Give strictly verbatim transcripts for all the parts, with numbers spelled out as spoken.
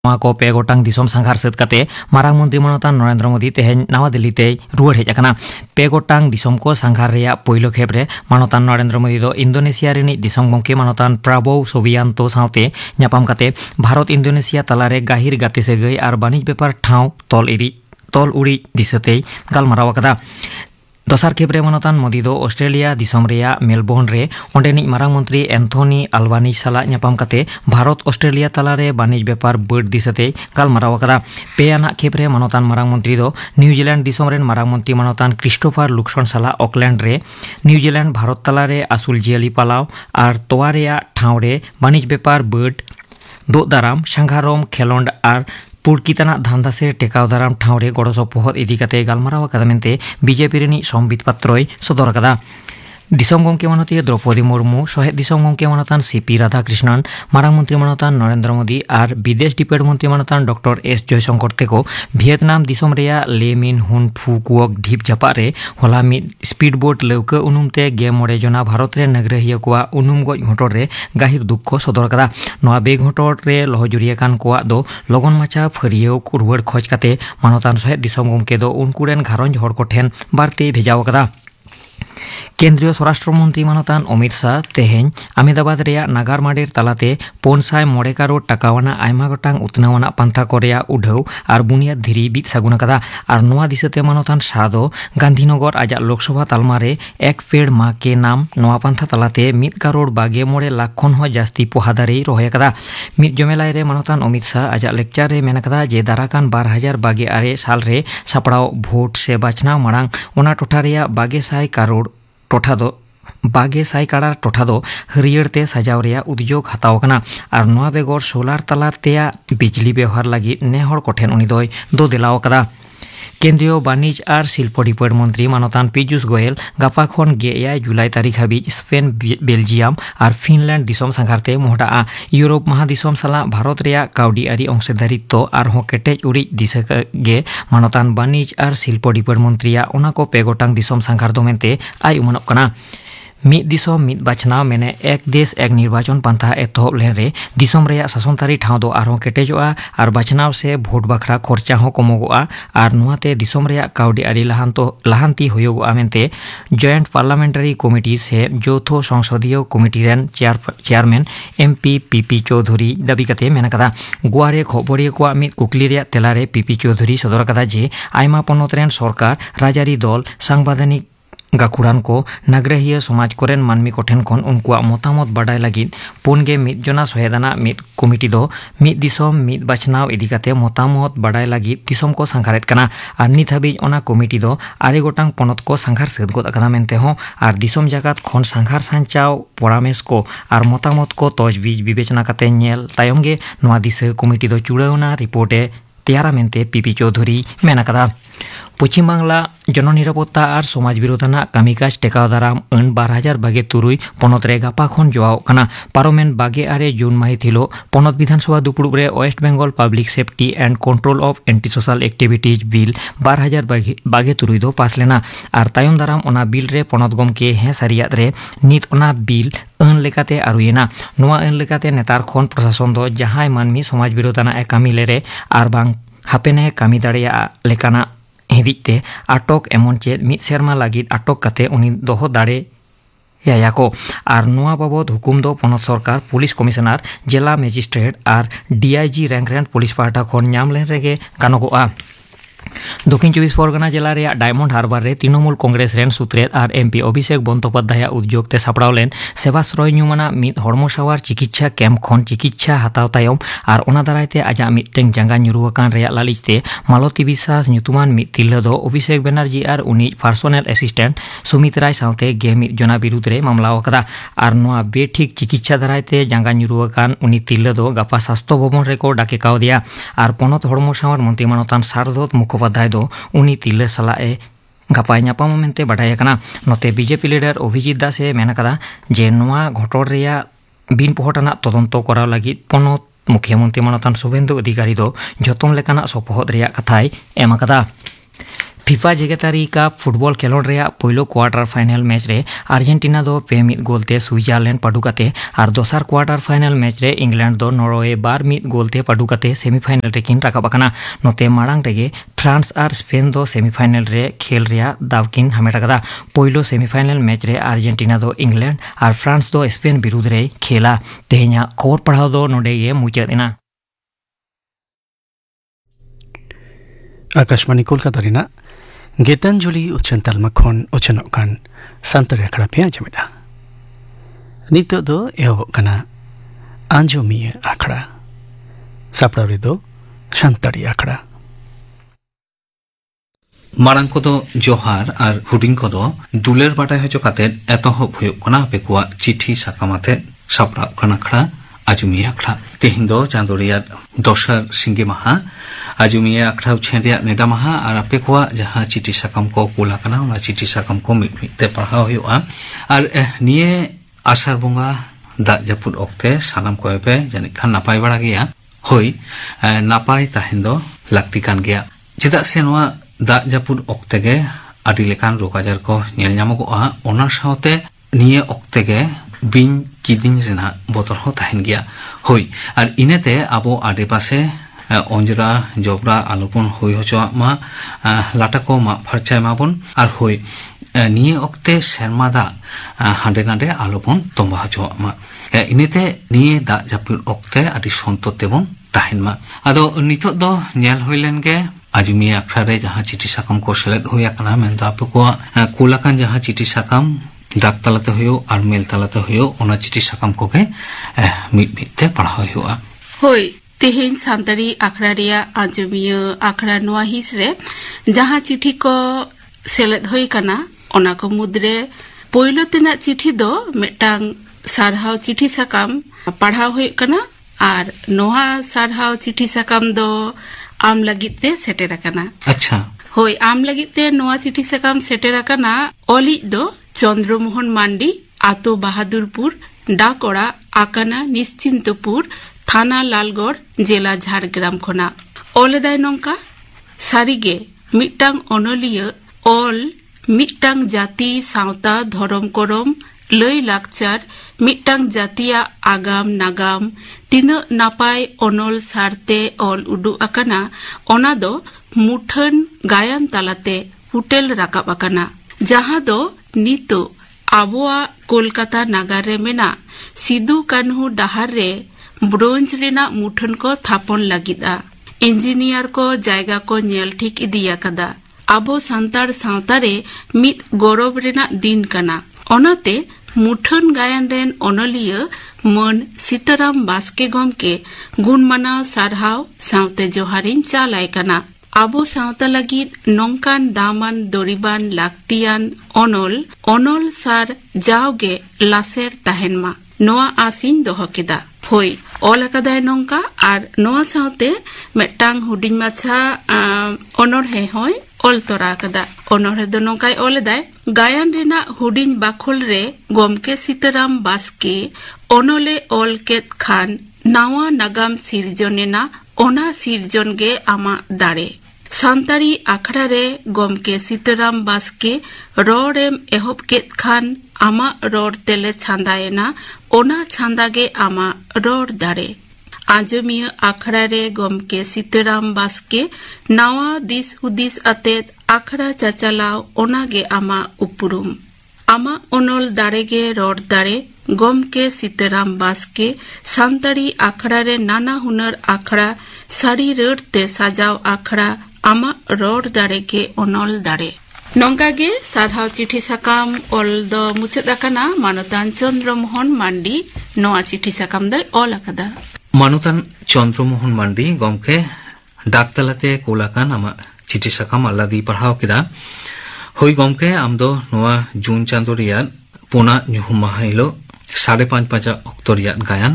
को पे गोटांग दिसोम संघार सेद कते मारांग मंत्री मनोतान नरेंद्र मोदी तेहेन नवा दिल्ली ते रुवाड़ हेज आकना। पे गोटांग दिसोम को संघार रेया पोइलो खेप रे मनोतान नरेंद्र मोदी दो इंडोनेशिया रेनी दिसोम गंके मनोतान प्राबो सुबियांतो सावते न्यापाम कते भारत इंडोनेशिया तलारे गाहिर गाते सेगै आर बानिज बेपार ठाव तोल इरी तोल उड़ी दिसते गालमाराव आकदा। दसार खेप्रे मनोतान मोदी दो ऑस्ट्रेलिया दिसोम रेया मेलबोर्न रे ओंडेनिज मारांग मंत्री एंथोनी अल्बानीज साला न्यापाम कते भारत ऑस्ट्रेलिया तलारे बानिज बेपार बर्ड दिसते गालमाराव आकदा। पे आना खेप्रे मनोतान मारांग मंत्री दो न्यूजीलैंड दिसोम रेन मारांग मंत्री मनोतान क्रिस्टोफार लुक्सन साला ऑकलैंड रे न्यूजीलैंड भारत तलारे आसुल जियाली पालाव आर तोवा रेया ठाव रे बानिज बेपार बर्ड दो दाराम सांघारम खेलोंड आर पुड़किताना धांधा से टेकाव दाराम ठावरे गड़ो सपोहद इदी कते गालमाराव आकदा मेनते बीजेपी रेनी संबित पात्रय सदर आकदा। दिसोम गंके मनोती द्रौपदी मुर्मू सहेद दिसोम गंके मनोतान सीपी राधाकृष्णन मारांग मंत्री मनोतान नरेंद्र मोदी आर विदेश डिपेट मंत्री मनोतान डॉक्टर एस जयशंकर तेको भियतनाम दिसोम रेया लेमिन हुन फुकुओक ढीप जापा रे होला मिद स्पीड बोट लौका उनुमते गे मोड़े जना भारत रे नगरहिया कोआ उनुम गज घोटोर रे गाहिर दुख को सदर कदा। नोआ बे घोटोर रे लहजुरिया कान कोआ दो लगन माचा फरियाव रुवाड़ खोज कते मनोतान सहेद दिसोम गंके दो उनकुरेन घारंज हर को ठेन बारते भेजाव कदा। केंद्रीय स्वराष्ट्र मंत्री मनोतान अमित शाह तेहेन अहमदाबाद रेया नागार माडेर तलाते पौनसाय मोड़े करोड़ टाकावाना आयमा गोटांग उतनावाना पंथा को रेया उढ़ाव और बुनियाद धीरी बीत सागुन कदा। आर नोआ दिसते मनोतान शाह दो गांधीनगर आजा लोकसभा तालमारे एक पेड़ माँ के नाम नोआ पंथा तलाते मिद करोड़ बागे मोड़े लाख खन हो जास्ती पोहादारे रोहे कदा। मिद जमेलाय रे मनोतान अमित शाह आजा लेक्चर रे मेन कदा जे दाराकान बार हजार बागे आरे साल रे सापड़ाव भोट से बाचनाव मांग ओना टोठा रेया बागे साय करोड़ टोठा दो बागे साय काड़ा टोठा दो हरियरते सजाव रेया उद्योग हताव कना। आर नोआ बेगर सोलार तलातेया बिजली व्यवहार लगी नेहर कोठेन उनी दोय दो दिलाव कदा। केंद्रीय बानिज और शिल्प डिपार्ट मंत्री मनोतान पीयूष गोयल गापा खन गेया जुलाई तारीख हाबी स्पेन बेलजियम और फिनलैंड दिसोम संघारते मोहटा यूरोप महादिसोम साला भारत रेया काउडी आरी अंशदारित्व और हों केटेज उड़ी दिसगे मनोतान बानिज और शिल्प डिपार्ट मंत्रिया ओना को पे गोटांग दिसोम संघार दो मेनते आय उमनोग कना। मिद दिसोम मिद बाचनाव मेने एक देश एक निर्वाचन पंथा एतहब लेन रे दिसोम रेया शासनतारी ठाव दो आरहों केटेजोआ और बाचनाव से भोट बखरा खर्चा हों कमोगोआ और नुआते दिसोम रेया काउडी आरी लहानतो लहानती होयोगोआ मेनते जॉइंट पार्लियामेंटारी कमिटी से जौथो संसदीय committee rain chair chairman MP PP Chaudhary दाबी कते मेन कदा। गुआरे खबरिया कोआ मिद कुकली रेया तेलारे पीपी चौधरी सदर कदा जे आयमा पनत रेन सरकार राजारी दल सांबादिक गाकुड़ान को नागरहिया समाज कोरेन मानमी कोठेन खन उनकुआ मतामत बाडाय लगी पुनगे मिद जना सहेदाना मिद कमिटी दो मिद दिसोम मिद बाचनाव इदिकाते मतामत बाडाय लगी दिसोम को संघारेत कना। आर नित हाबी ओना कमिटी दो आरे गोटांग पनत को संघार सेद गोद आकदा मेनते हो आर दिसोम जागात खन संघार साञ्चाव परामेश को आर मतामत को तजबीज विवेचना काते नेल तायमगे नोआ दिसे कमिटी दो चुड़ावना रिपोर्टे तैयारा मेनते पीपी चौधरी मेन आकदा। पश्चिम बांगला जननिरापत्ता और समाज विरोधाना कामिकाज टेकाव दाराम अन बार हजार बागे तुरुई पनत रे गापा खन जोआव कना। पार्लामेंट बागे आरे जून माहित हिलो पनत विधानसभा दुपुड़ुब रे waste Bengal public safety and control of anti social activities bill बार हजार बागे तुरुई दो पास लेना। आर तायम दाराम ओना बिल रे पनत गमके हें सारियात रे नित ओना बिल अन लेकाते आरुयेना। नोआ अन लेकाते नेतार खन प्रशासन दो जहाय मानमी समाज विरोधाना ए कामी लेरे आर बांग हापेने कामी दाड़ेया लेकाना हेबिते आटक एमन चेद मिद सेरमा लगी आटक कते उनी दोहो दाड़े याको। आर नोआ बाबद हुकुम दो पनत सरकार पुलिस कमिशनार जिला मजिस्ट्रेट और डीआईजी रैंक रेन पुलिस पाहटा खन नाम लेन रेगे गानोगोआ। दक्षिण चौबीस परगना जिला रे डायमंड हार्बर रे तृणमूल कांग्रेस रेन सुत्रेद और एमपी अभिषेक बंदोपाध्याय उद्योगते सापड़ाव लेन सेवाश्रय न्यूमाना मिद हड़मो सावार चिकित्सा कैम्प खन चिकित्सा हताव तायम और ओना दारायते आजा मिदटें जांगा nyuruakan रेया लालिचते मालती विश्वास ᱧᱩᱛᱩᱢᱟᱱ मिद तिरला दो अभिषेक बनर्जी और उनी पार्सोनेल एसिस्टेंट सुमित राय सावते गे मिद जना विरुद्ध रे मामला आकदा। और नोआ बेठिक चिकित्सा दारायते जांगा nyuruakan उनी तिरला दो गापा स्वास्थ्य भवन रेको डाके कावदिया। और पनत हड़मो सावार मंत्री मनोतान सारदत मुखोपाध्याय दो उनी तिरला सालाए गापाय ᱧᱟᱯᱟᱢ मेनते बाडाय कना। नोते बीजेपी लीडर अभिजीत दासे मेन कदा जे नोआ घोटोर रेया बिन पहटाना तदंतो कराव लगी पनत मुख्यमंत्री मनोतान शुभेंदु अधिकारी दो जतन लेकाना सपोहद रेया कथाय एम आकदा। फीफा जेगेतारी कप फुटबॉल खेलोड रे पहलो क्वार्टर फाइनल मैच रे अर्जेंटीना दो पे मिद गोलते स्विट्जरलैंड पाडुकाते और दोसर क्वार्टर फाइनल मैच रे इंग्लैंड दो नॉर्वे बार मिद गोलते पाडुकाते सेमीफाइनल रे किन राकाबाकना नोते माड़ांग रेगे फ्रांस और स्पेन दो सेमीफाइनल रे खेल रिया दावकिन हमेटाकदा पहलो सेमीफाइनल मैच रे अर्जेंटीना दो इंग्लैंड और फ्रांस दो स्पेन विरुद्ध रे खेला तेहेኛ खबर पढ़ाव दो नोडे गे मुचादेना आकाशवाणी कोलकाता रेना गीतांजलि उच्चन तालमा खन उच्चनोग कान सानताड़ी आखड़ा पे आंजमेदा नितो दो एहो कना आंजमिया आखड़ा सापड़ा रे दो सानताड़ी आखड़ा मारांग को दो जोहार और हुडिंग को दो दुलेर बाटाय हजो काते एतोहब हुयुग कना बेकुआ चिठी साकामाते सापड़ा कना खड़ा आजुमिया आखड़ा तेहिं दो चांदो रेयाद दोसर सिंगे माहा आजुमिया आखड़ा उछेन रेयाद नेडा माहा और आपेकुआ जहां चिठी साकाम को कोला कना ओना चिठी साकाम को मिते पढ़ाव हुयुगा और निये आसार बोंगा दा जापुद ओक्ते सानाम को पे जानि खान नापाय बाड़ा गया होय नापाय ताहेन दो लाक्ति कान गया चेदा से नोआ दा जापुद ओक्ते गे आदि लेकान रोग आजार को नेल ᱧᱟᱢᱚᱜᱚᱜᱼᱟ ओना सावते निये ओक्ते गे बिन किदिन रेना बोतल हो ताहेन गया होय और इनेते आबो आडे पासे अंजरा जबरा आलोपन होय होचो मा लाटा को मा फरचाय माबन और होय निये ओक्ते शर्मादा हांडे नाडे आलोपन तोंबा होचो मा इनेते निये दा जापुद ओक्ते आदि संतोते बन ताहेन मा आदो नितो दो नेल होइलेन गे आजुमिया आखड़ा रे जहां चिठी साकाम को सेलेक्ट होया कना मेनदा आपको कोलाकान जहां चिठी साकाम डाक तालाते हुयो और मेल तालाते हुयो ओना चिठी साकाम को के मिट मिटते पढ़ाव हुआ होय तेहेन सानताड़ी आखड़ा रिया आजुमिया आखड़ा नोआ हिस रे जहां चिठी को सेलेक्ट होय कना ओना को मुद्रे पहलो तेना चिठी दो मेटांग सारहाव चिठी साकाम पढ़ाव होय कना और नोहा सारहाव चिठी साकाम दो आम लगिते सेटेर कना अच्छा होय आम लगिते नोआ चिठी साकाम सेटेर कना ओली दो चंद्रमोहन मांडी आतो बहादुरपुर डाकोड़ा आकाना निश्चिंतपुर थाना लालगढ़ जिला झारग्राम खना ओलेदाय नोंका सारिगे मिटांग ओनलिया ओल मिटांग जाति सावता धरम करम लय लाकचार मिटांग जातिया आगाम नागाम तीना नापाय ओनल सारते ओल उडु आकाना ओना दो मुठन गायन तालाते हुटेल राकाब आकाना जहां दो नितो आबोआ कोलकाता नागार रे मेना सिदु कान्हू डाहार रे ब्रोंज रेना मुठन को थापन लगिदा इंजीनियर को जायगा को नेल ठीक इदिया कदा आबो सांतार सावता रे मित गौरव रेना दिन कना ओनाते मुठन गायन रेन ओनलिया मन सीताराम बास्के गमके गुण मनाव सारहाव सावते जोहारिन चालाय कना आबो सावता लगिद नोंकान दामान दरिबान लाक्तियान ओनल ओनल सार जावगे लासेर ताहेनमा नोआ आसिन दोहो केदा होय ओल अकादाय नोंका आर नोआ सावते मेटांग हुडिंग माछा ओनरहे होय ओल तोरा कदा ओनरहे दो नोंकाय ओलेदाय गायन रेना हुडिंग बाखोल रे गमके सीताराम बास्के ओनले ओल केत खान नावा नागाम सिरजनेना ओना सिरजन गे आमा दारे सानताड़ी आखड़ा रे गमके सीताराम बास्के रोडेम एहब केत खान आमा रोड तेले छांदायना ओना छांदागे आमा रोड दारे आजमिया आखड़ा रे गमके सीताराम बास्के नावा दिस हुदिस अतेत आखड़ा चाचालाव ओनागे आमा उपरुम आमा ओनल दारेगे रोड दारे गमके सीताराम बास्के सानताड़ी आखड़ा रे नाना हुनर आखड़ा साड़ी रड़ते साजाव आखड़ा आमा रोड दारेगे ओनल दारे नोंकागे सारहाव चिठी साकाम ओल दो मुचाद आकाना मानतान चंद्रमोहन मांडी नोआ चिठी साकाम दय ओल आकादा मानतान चंद्रमोहन मांडी गमके डाक तालाते कोलाकान आमा चिठी साकाम आलादी पढ़ाव केदा होय गमके आम दो नोआ जून चांदो रियाद पुना ᱧᱩᱦᱩᱢ ᱢᱟᱦᱟ ᱦᱤᱞᱳᱜ साढ़े पांच बजा ऑक्टो रियाद गायन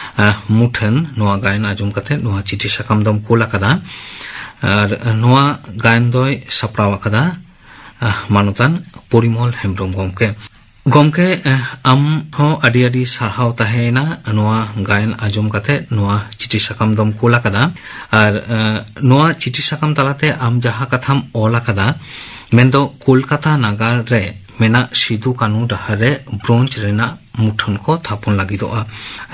मुठन नोआ गायन आजम कते नोआ चिठी साकाम दम कोला कदा और नोआ गायन दोय सपराव कदा मानतान परिमल हेम्ब्रम गमके गमके आम हो अडी अडी सारहाव तहेना नोआ गायन आजम कते नोआ चिठी साकाम दम कोला कदा और नोआ चिठी साकाम तलाते आम जहा कथाम ओला कदा मेंदो कोलकाता नागार रे मेना सिदु कानू डहारे ब्रोंज रेना मुठन को थापुन लागिदोआ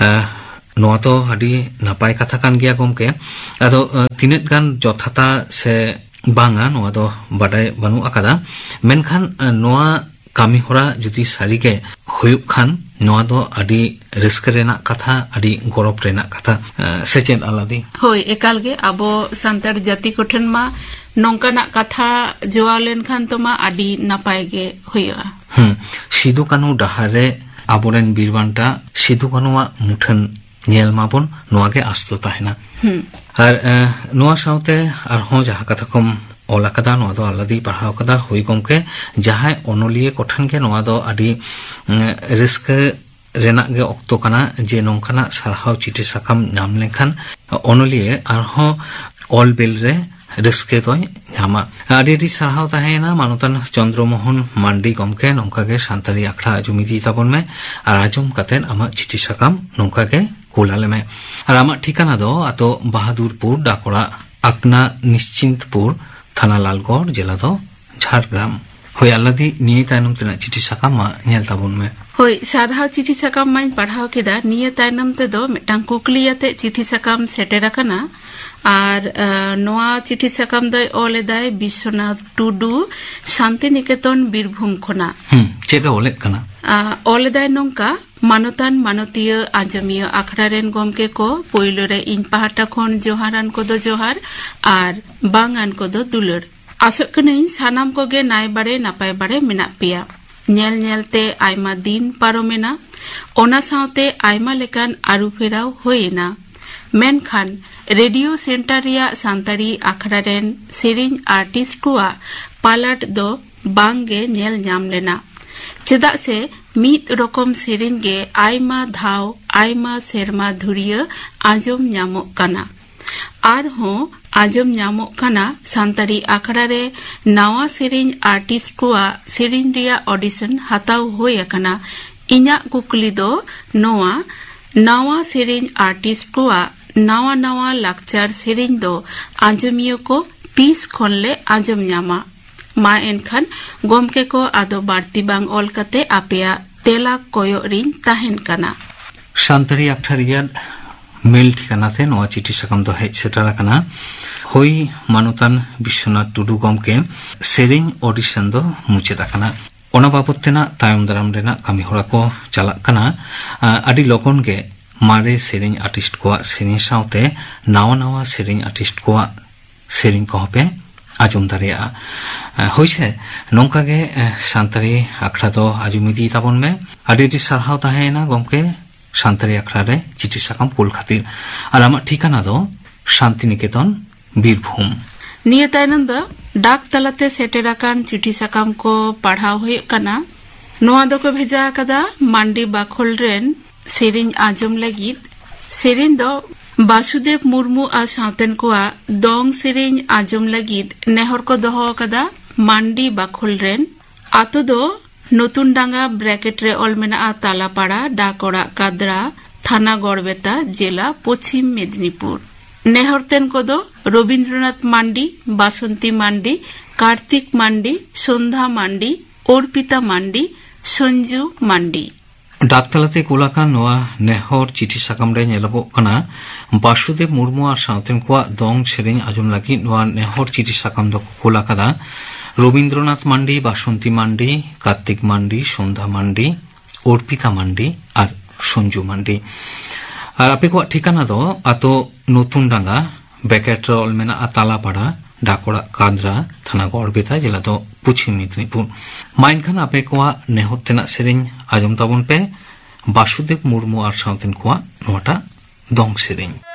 नोआ तो अडी नापाय कथा कान गया गमके अदो तिनेट गान जथाता से बांगा नोआ दो बाडाय बानु आकादा मेनखान नोआ कामी होरा जुदी सारीगे हुयुक खान नोआ दो अडी रिस्क रेना कथा अडी गौरव रेना कथा सेचेन आलादी होय एकालगे आबो सांतार जाति कोठन मा नोंकाना कथा जोआलेन खान तो मा अडी नापाय गे हुया हम सिदु कानू डहारे आबोरेन बीरबांटा सिदु कानूआ मुठन नेल माबन नोआ गे आस्तो ताहेना और नोआ साउते आर हो जहा कथा कम ओला कदा नोआ दो आलादी पढ़ाव कदा हुई गमके जहां ओनोलिए कोठन के नोआ दो अडी रिस्क रेना गे ऑक्तो कना जे नोंकाना सारहाव चिठी साकाम नाम लेखन ओनोलिए आर हो ऑल बिल रे रिस्क दो नामा अडी अडी सारहाव ताहेना मानोतन चंद्रमोहन मांडी गमके नोंका गे सांतारी आखड़ा जुमिदी ताबन में आर आजम कतेन आमा चिठी साकाम नोंका गे कोलाले में और आमा ठिकाना दो आतो बहादुरपुर डाकोड़ा आकना निश्चिंतपुर थाना लालगढ़ जिला दो झारग्राम होय आलादी निये तायनम तना चिठी साकाम मा नेल ताबन में होय सारहाव चिठी साकाम माइन पढ़ाव केदा निये तायनम ते दो मिटांग कुकलियाते चिठी साकाम सेटेरा कना आर नोआ चिठी साकाम दय ओलेदाय विश्वनाथ टुडू शांति निकेतन बीरभूम खोना हम चेगा ओलेत कना ओलेदाय नोंका मानोतान मानोतिय आंजमिय आखड़ा रेन गमके को पोइलो रे इन पहाटा खन जोहारान को दो जोहार आर बांगान को दो दुलर आसोक कनई सानाम को गे नाय बारे नापाय बारे मेना पिया नेल नेलते आयमा दिन पारोमेना ओना सावते आयमा लेकान आरु फेराव होयेना मेनखान रेडियो सेंटर रिया सांतारी आखड़ा रेन सेरिंग आर्टिस्ट कुआ पालाट दो बांगे नेल ᱧᱟᱢ लेना चेदा से मीत रकम सेरिन गे आयमा धाव आयमा सेरमा धुरिया आंजम ᱧᱟᱢᱚᱜ काना आर हो आंजम ᱧᱟᱢᱚᱜ काना सांतारी आखड़ा रे नावा सेरिन आर्टिस्ट कुआ सेरिन रिया ऑडिशन हताव होय काना इना कुकली दो नोआ नावा सेरिन आर्टिस्ट कुआ नावा नावा लाक्चार सेरिन दो आंजमियो को तीस खनले आंजम ᱧᱟᱢᱟ मा एनखान गमके को आदो बाड़ती बांग ऑल कते आपेया तेला कोयो रिन ताहेन कना शांतरी अक्षरिया मेल ठिकाना थे नोआ चिठी साकाम दो हेज सेटरा कना होई मानुतान विश्वनाथ टुडू गमके सेरिंग ऑडिशन दो मुचेदा कना ओना बाबतेना तायम दाराम रेना कामी होरा को चला कना अडी लोगन के मारे सेरिंग आर्टिस्ट को सेरिंग साउते नावा नावा सेरिंग आर्टिस्ट को सेरिंग को पे आजम दारिया होइसे नोंका गे सांतारी आखड़ा दो आजुमिदी ताबन में अडी सारहाव ताहेना गमके सांतारी आखड़ा रे चिठी साकाम कुल खातिर और आमा ठिकाना दो शांति निकेतन बीरभूम निये तायनम दो डाक तलाते सेटेराकान चिठी साकाम को पढ़ाव हुए कना नोआ दो को भेजा कदा मांडी बाखोल रेन सेरिंग आजम लगिद सेरिंग दो बासुदेव मुर्मू आ सावतेन कोआ दोंग सेरिंग आजम लगिद नेहर को दोहो कदा मांडी बाखोल रेन आतो दो नतुन डांगा ब्रैकेट रे ऑल मेना आ तालापाड़ा डाकोड़ा कादरा थाना गड़बेता जिला पश्चिम मेदिनीपुर नेहरतेन को दो रवींद्रनाथ मांडी बासंती मांडी कार्तिक मांडी सन्ध्या मांडी अर्पिता मांडी संजू मांडी डाकतलाते कोलाका नोआ नेहर चिठी साकाम रे नेलगो कना बासुदेव मुर्मू और सावतेन को दोंग सेरिंग आजम लगी नोआ नेहर चिठी साकाम दो कोलाकादा रवींद्रनाथ मांडी बासंती मांडी कार्तिक मांडी सन्ध्या मांडी अर्पिता मांडी और संजू मांडी और आपे को ठिकाना दो आतो नतुन डांगा बेकेट ऑल मेना तालापाड़ा डाकोड़ा कादरा थाना गड़बेता जिला दो पश्चिम मेदिनीपुर माइन खान आपे को नेहर तेना सेरिंग आजम ताबन पे बासुदेव मुर्मू और सावतेन को नोटा दोंग सेरिंग